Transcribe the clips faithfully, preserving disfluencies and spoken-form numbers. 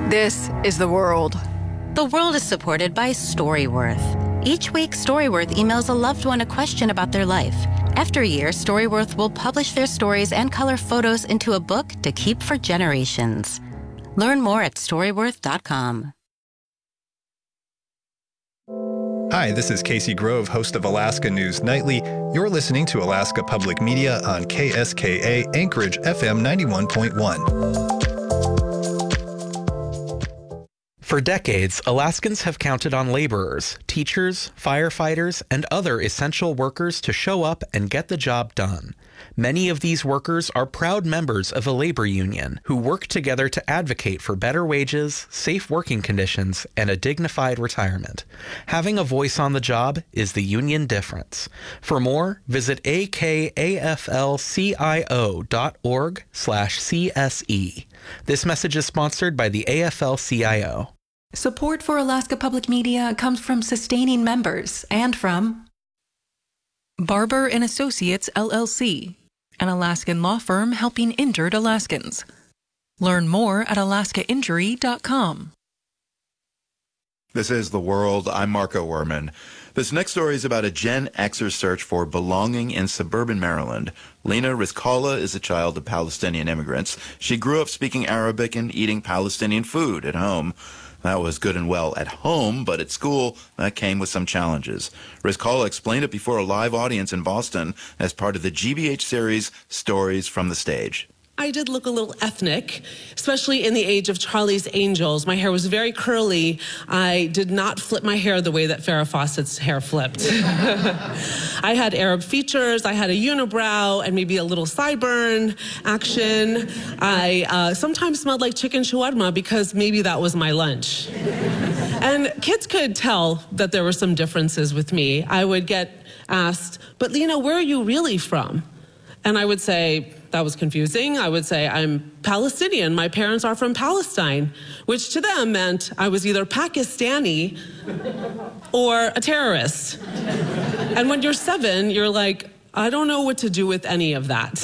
This is The World. The World is supported by Storyworth. Each week, Storyworth emails a loved one a question about their life. After a year, Storyworth will publish their stories and color photos into a book to keep for generations. Learn more at storyworth dot com. Hi, this is Casey Grove, host of Alaska News Nightly. You're listening to Alaska Public Media on K S K A Anchorage F M ninety-one point one. For decades, Alaskans have counted on laborers, teachers, firefighters, and other essential workers to show up and get the job done. Many of these workers are proud members of a labor union who work together to advocate for better wages, safe working conditions, and a dignified retirement. Having a voice on the job is the union difference. For more, visit a k a f l c i o dot org slash C S E. This message is sponsored by the A F L C I O. Support for Alaska Public Media comes from sustaining members and from Barber and Associates, L L C, an Alaskan law firm helping injured Alaskans. Learn more at alaska injury dot com. This is The World. I'm Marco Werman. This next story is about a Gen Xer search for belonging in suburban Maryland. Lena Rizkallah is a child of Palestinian immigrants. She grew up speaking Arabic and eating Palestinian food at home. That was good and well at home, but at school, that came with some challenges. Rizkallah explained it before a live audience in Boston as part of the G B H series Stories from the Stage. I did look a little ethnic, especially in the age of Charlie's Angels. My hair was very curly. I did not flip my hair the way that Farrah Fawcett's hair flipped. I had Arab features. I had a unibrow and maybe a little sideburn action. I uh, sometimes smelled like chicken shawarma because maybe that was my lunch. And kids could tell that there were some differences with me. I would get asked, "But Lena, where are you really from?" And I would say, that was confusing. I would say, I'm Palestinian. My parents are from Palestine, which to them meant I was either Pakistani or a terrorist. And when you're seven, you're like, I don't know what to do with any of that.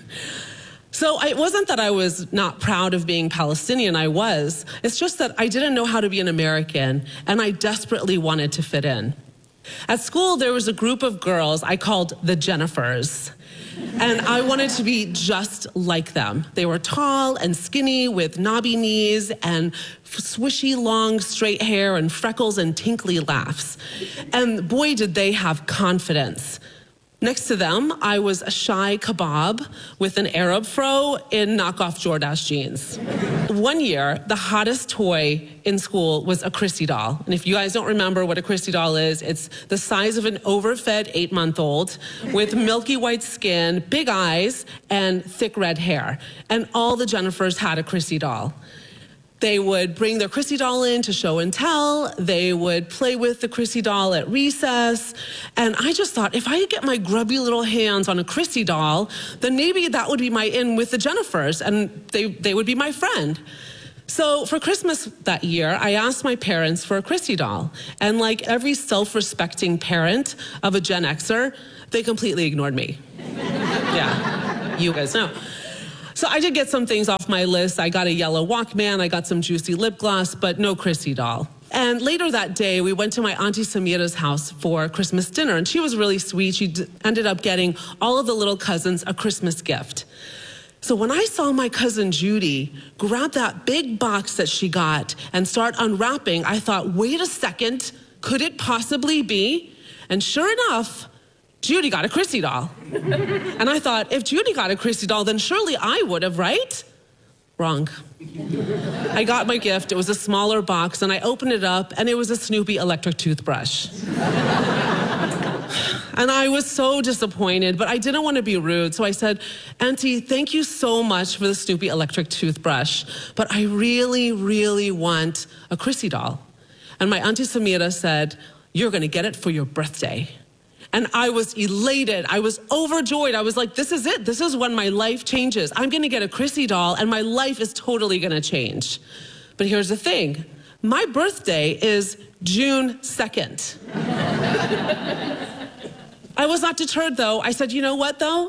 So it wasn't that I was not proud of being Palestinian, I was. It's just that I didn't know how to be an American, and I desperately wanted to fit in. At school, there was a group of girls I called the Jennifers. And I wanted to be just like them. They were tall and skinny with knobby knees and swishy, long, straight hair and freckles and tinkly laughs. And boy, did they have confidence. Next to them, I was a shy kebab with an Arab fro in knockoff Jordache jeans. One year, the hottest toy in school was a Christy doll. And if you guys don't remember what a Christy doll is, it's the size of an overfed eight-month-old with milky white skin, big eyes, and thick red hair. And all the Jennifers had a Christy doll. They would bring their Christy doll in to show and tell. They would play with the Christy doll at recess. And I just thought, if I could get my grubby little hands on a Christy doll, then maybe that would be my in with the Jennifers, and they, they would be my friend. So for Christmas that year, I asked my parents for a Christy doll. And like every self-respecting parent of a Gen Xer, they completely ignored me. Yeah, you guys know. So I did get some things off my list. I got a yellow Walkman, I got some juicy lip gloss, but no Christy doll. And later that day, we went to my Auntie Samira's house for Christmas dinner, and she was really sweet. She d- ended up getting all of the little cousins a Christmas gift. So when I saw my cousin Judy grab that big box that she got and start unwrapping, I thought, wait a second, could it possibly be? And sure enough, Judy got a Christy doll. And I thought, if Judy got a Christy doll, then surely I would have, right? Wrong. I got my gift. It was a smaller box, and I opened it up, and it was a Snoopy electric toothbrush. And I was so disappointed, but I didn't want to be rude, so I said, Auntie, thank you so much for the Snoopy electric toothbrush, but I really, really want a Christy doll. And my Auntie Samira said, you're going to get it for your birthday. And I was elated. I was overjoyed. I was like, this is it. This is when my life changes. I'm going to get a Christy doll, and my life is totally going to change. But here's the thing. My birthday is June second. I was not deterred, though. I said, you know what, though?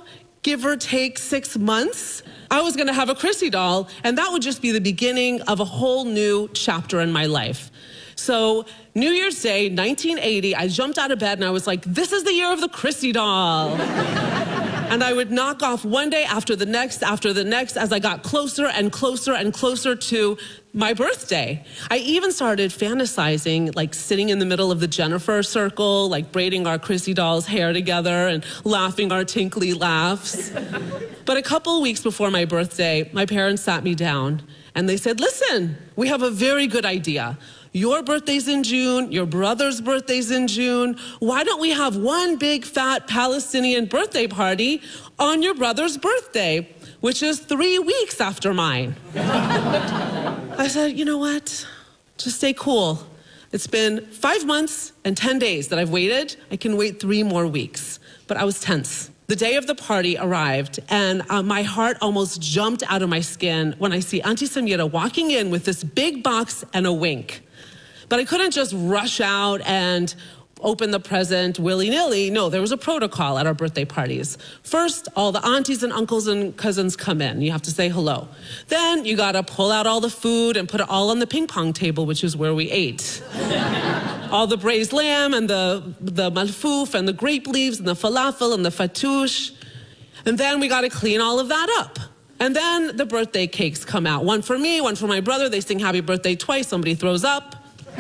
give or take six months, I was going to have a Chrissy doll, and that would just be the beginning of a whole new chapter in my life. So New Year's Day, nineteen eighty, I jumped out of bed and I was like, this is the year of the Chrissy doll. And I would knock off one day after the next, after the next, as I got closer and closer and closer to my birthday. I even started fantasizing, like sitting in the middle of the Jennifer circle, like braiding our Chrissy doll's hair together and laughing our tinkly laughs. But a couple weeks before my birthday, my parents sat me down and they said, listen, we have a very good idea. Your birthday's in June, your brother's birthday's in June. Why don't we have one big fat Palestinian birthday party on your brother's birthday, which is three weeks after mine? I said, you know what? Just stay cool. It's been five months and ten days that I've waited. I can wait three more weeks. But I was tense. The day of the party arrived, and uh, my heart almost jumped out of my skin when I see Auntie Samira walking in with this big box and a wink. But I couldn't just rush out and open the present willy-nilly. No, there was a protocol at our birthday parties. First, all the aunties and uncles and cousins come in. You have to say hello. Then you gotta pull out all the food and put it all on the ping pong table, which is where we ate. All the braised lamb and the, the malfouf and the grape leaves and the falafel and the fattoush. And then we gotta clean all of that up. And then the birthday cakes come out. One for me, one for my brother. They sing happy birthday twice. Somebody throws up.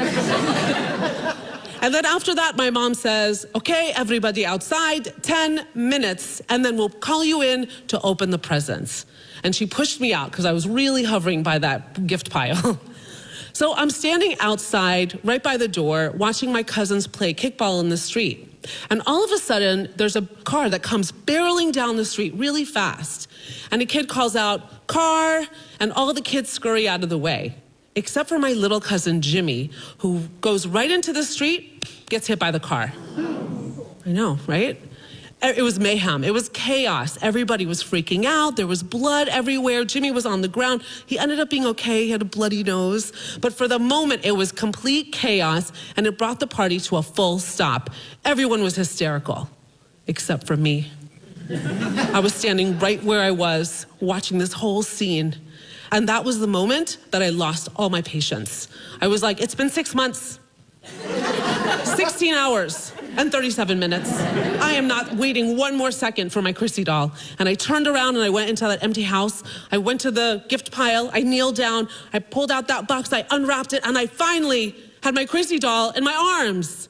And then after that, my mom says, okay, everybody outside, ten minutes, and then we'll call you in to open the presents. And she pushed me out because I was really hovering by that gift pile. So I'm standing outside right by the door watching my cousins play kickball in the street. And all of a sudden, there's a car that comes barreling down the street really fast. And a kid calls out, car, and all the kids scurry out of the way. Except for my little cousin, Jimmy, who goes right into the street, gets hit by the car. I know, right? It was mayhem. It was chaos. Everybody was freaking out. There was blood everywhere. Jimmy was on the ground. He ended up being okay. He had a bloody nose. But for the moment, it was complete chaos, and it brought the party to a full stop. Everyone was hysterical, except for me. I was standing right where I was, watching this whole scene. And that was the moment that I lost all my patience. I was like, it's been six months, sixteen hours, and thirty-seven minutes. I am not waiting one more second for my Chrissy doll. And I turned around and I went into that empty house. I went to the gift pile. I kneeled down. I pulled out that box. I unwrapped it. And I finally had my Chrissy doll in my arms.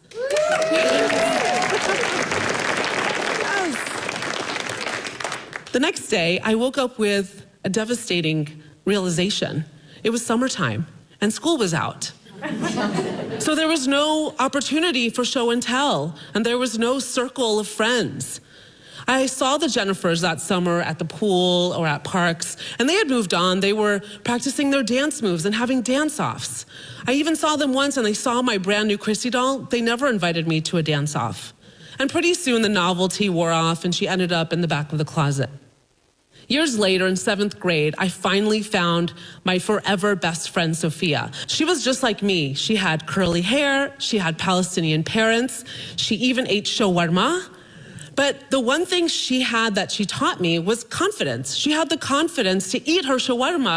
Yes. The next day, I woke up with a devastating realization. It was summertime and school was out. So there was no opportunity for show and tell, and there was no circle of friends. I saw the Jennifers that summer at the pool or at parks, and they had moved on. They were practicing their dance moves and having dance-offs. I even saw them once and they saw my brand new Chrissy doll. They never invited me to a dance-off. And pretty soon the novelty wore off and she ended up in the back of the closet. Years later, in seventh grade, I finally found my forever best friend, Sophia. She was just like me. She had curly hair, she had Palestinian parents, she even ate shawarma. But the one thing she had that she taught me was confidence. She had the confidence to eat her shawarma